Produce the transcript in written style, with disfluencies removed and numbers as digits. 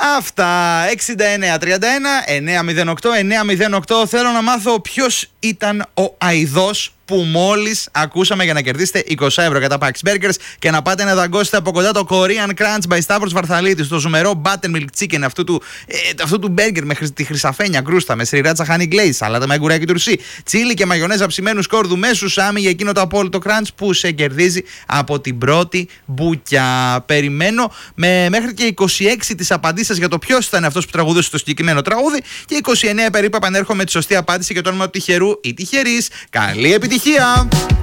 Αυτά. 69-31-908-908. Θέλω να μάθω ποιος ήταν ο αηδός που μόλις ακούσαμε για να κερδίσετε 20 ευρώ κατά Pax Burgers και να πάτε να δαγκώσετε από κοντά το Korean Crunch by Stavros Βαρθαλίτης, το ζουμερό buttermilk chicken αυτού του μπέργκερ με τη χρυσαφένια κρούστα, με σιράτσα honey glaze, σαλάτα με αγκουράκι τουρσί, τσίλι και μαγιονέζα ψημένου σκόρδου μέσου σάμι για εκείνο το απόλυτο crunch που σε κερδίζει από την πρώτη μπουκιά. Περιμένω μέχρι και 26 τις απαντήσεις για το ποιος ήταν αυτός που τραγουδούσε το συγκεκριμένο τραγούδι και 29 περίπου επανέρχομαι με τη σωστή απάντηση για το όνομα του τυχερού ή τυχερής. Καλή επιτυχία!